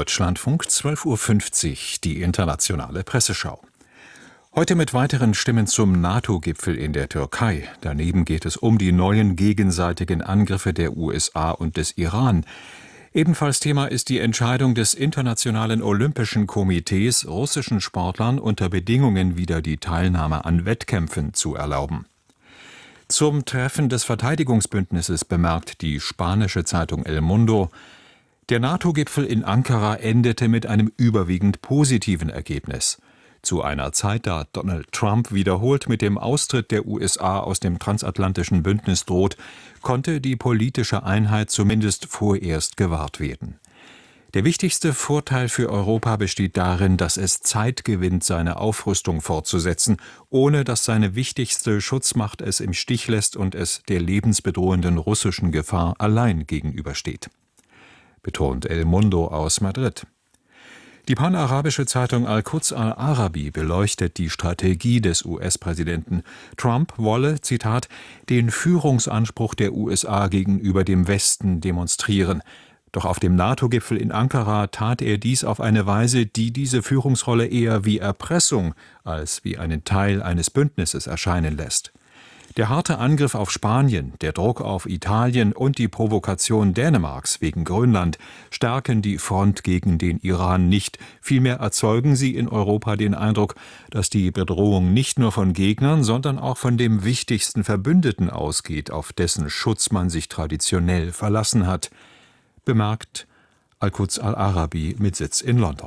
Deutschlandfunk 12:50 Uhr, die internationale Presseschau. Heute mit weiteren Stimmen zum NATO-Gipfel in der Türkei. Daneben geht es um die neuen gegenseitigen Angriffe der USA und des Iran. Ebenfalls Thema ist die Entscheidung des Internationalen Olympischen Komitees, russischen Sportlern unter Bedingungen wieder die Teilnahme an Wettkämpfen zu erlauben. Zum Treffen des Verteidigungsbündnisses bemerkt die spanische Zeitung El Mundo: Der NATO-Gipfel in Ankara endete mit einem überwiegend positiven Ergebnis. Zu einer Zeit, da Donald Trump wiederholt mit dem Austritt der USA aus dem transatlantischen Bündnis droht, konnte die politische Einheit zumindest vorerst gewahrt werden. Der wichtigste Vorteil für Europa besteht darin, dass es Zeit gewinnt, seine Aufrüstung fortzusetzen, ohne dass seine wichtigste Schutzmacht es im Stich lässt und es der lebensbedrohenden russischen Gefahr allein gegenübersteht, betont El Mundo aus Madrid. Die panarabische Zeitung Al-Quds Al-Arabi beleuchtet die Strategie des US-Präsidenten. Trump wolle, Zitat, den Führungsanspruch der USA gegenüber dem Westen demonstrieren. Doch auf dem NATO-Gipfel in Ankara tat er dies auf eine Weise, die diese Führungsrolle eher wie Erpressung als wie einen Teil eines Bündnisses erscheinen lässt. Der harte Angriff auf Spanien, der Druck auf Italien und die Provokation Dänemarks wegen Grönland stärken die Front gegen den Iran nicht. Vielmehr erzeugen sie in Europa den Eindruck, dass die Bedrohung nicht nur von Gegnern, sondern auch von dem wichtigsten Verbündeten ausgeht, auf dessen Schutz man sich traditionell verlassen hat, bemerkt Al-Quds Al-Arabi mit Sitz in London.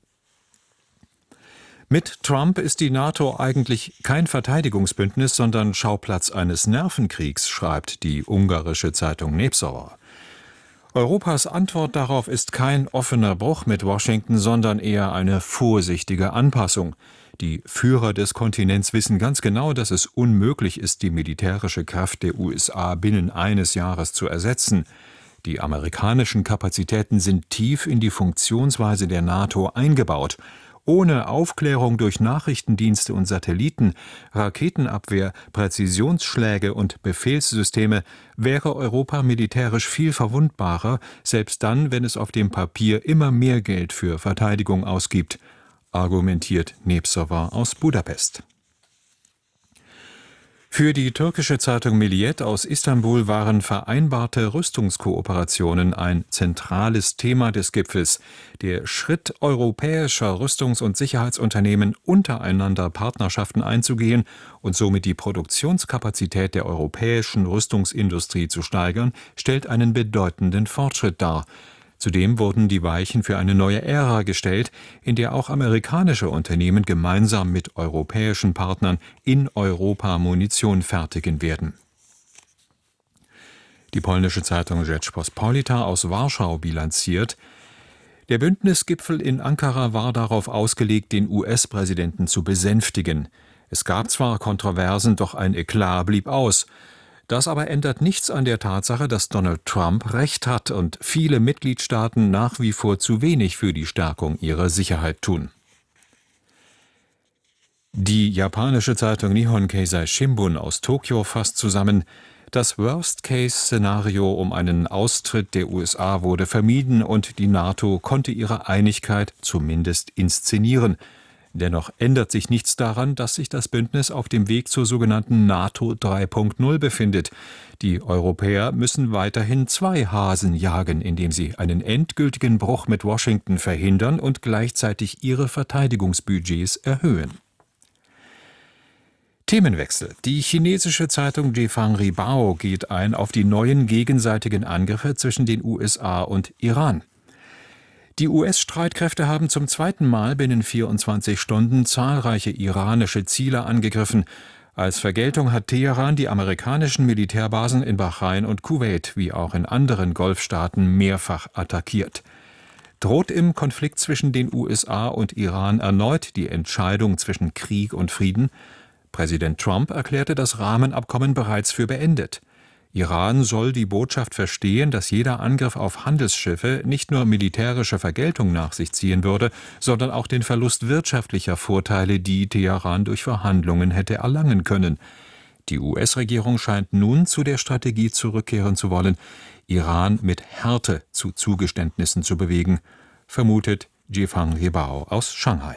Mit Trump ist die NATO eigentlich kein Verteidigungsbündnis, sondern Schauplatz eines Nervenkriegs, schreibt die ungarische Zeitung Népszava. Europas Antwort darauf ist kein offener Bruch mit Washington, sondern eher eine vorsichtige Anpassung. Die Führer des Kontinents wissen ganz genau, dass es unmöglich ist, die militärische Kraft der USA binnen eines Jahres zu ersetzen. Die amerikanischen Kapazitäten sind tief in die Funktionsweise der NATO eingebaut. Ohne Aufklärung durch Nachrichtendienste und Satelliten, Raketenabwehr, Präzisionsschläge und Befehlssysteme wäre Europa militärisch viel verwundbarer, selbst dann, wenn es auf dem Papier immer mehr Geld für Verteidigung ausgibt, argumentiert Népszava aus Budapest. Für die türkische Zeitung Milliyet aus Istanbul waren vereinbarte Rüstungskooperationen ein zentrales Thema des Gipfels. Der Schritt europäischer Rüstungs- und Sicherheitsunternehmen, untereinander Partnerschaften einzugehen und somit die Produktionskapazität der europäischen Rüstungsindustrie zu steigern, stellt einen bedeutenden Fortschritt dar. Zudem wurden die Weichen für eine neue Ära gestellt, in der auch amerikanische Unternehmen gemeinsam mit europäischen Partnern in Europa Munition fertigen werden. Die polnische Zeitung Rzeczpospolita aus Warschau bilanziert: Der Bündnisgipfel in Ankara war darauf ausgelegt, den US-Präsidenten zu besänftigen. Es gab zwar Kontroversen, doch ein Eklat blieb aus. Das aber ändert nichts an der Tatsache, dass Donald Trump Recht hat und viele Mitgliedstaaten nach wie vor zu wenig für die Stärkung ihrer Sicherheit tun. Die japanische Zeitung Nihon Keizai Shimbun aus Tokio fasst zusammen: Das Worst-Case-Szenario um einen Austritt der USA wurde vermieden und die NATO konnte ihre Einigkeit zumindest inszenieren. Dennoch ändert sich nichts daran, dass sich das Bündnis auf dem Weg zur sogenannten NATO 3.0 befindet. Die Europäer müssen weiterhin zwei Hasen jagen, indem sie einen endgültigen Bruch mit Washington verhindern und gleichzeitig ihre Verteidigungsbudgets erhöhen. Themenwechsel. Die chinesische Zeitung Jifang Ribao geht ein auf die neuen gegenseitigen Angriffe zwischen den USA und Iran. Die US-Streitkräfte haben zum zweiten Mal binnen 24 Stunden zahlreiche iranische Ziele angegriffen. Als Vergeltung hat Teheran die amerikanischen Militärbasen in Bahrain und Kuwait wie auch in anderen Golfstaaten mehrfach attackiert. Droht im Konflikt zwischen den USA und Iran erneut die Entscheidung zwischen Krieg und Frieden? Präsident Trump erklärte das Rahmenabkommen bereits für beendet. Iran soll die Botschaft verstehen, dass jeder Angriff auf Handelsschiffe nicht nur militärische Vergeltung nach sich ziehen würde, sondern auch den Verlust wirtschaftlicher Vorteile, die Teheran durch Verhandlungen hätte erlangen können. Die US-Regierung scheint nun zu der Strategie zurückkehren zu wollen, Iran mit Härte zu Zugeständnissen zu bewegen. vermutet Jifang Yebao aus Shanghai.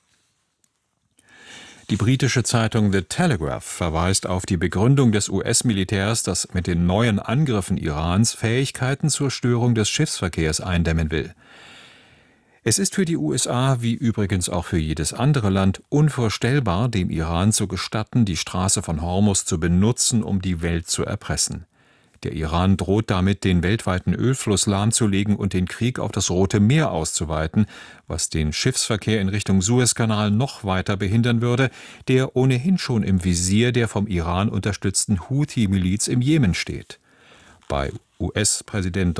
Die britische Zeitung The Telegraph verweist auf die Begründung des US-Militärs, das mit den neuen Angriffen Irans Fähigkeiten zur Störung des Schiffsverkehrs eindämmen will. Es ist für die USA, wie übrigens auch für jedes andere Land, unvorstellbar, dem Iran zu gestatten, die Straße von Hormuz zu benutzen, um die Welt zu erpressen. Der Iran droht damit, den weltweiten Ölfluss lahmzulegen und den Krieg auf das Rote Meer auszuweiten, was den Schiffsverkehr in Richtung Suezkanal noch weiter behindern würde, der ohnehin schon im Visier der vom Iran unterstützten Houthi-Miliz im Jemen steht. Bei US-Präsident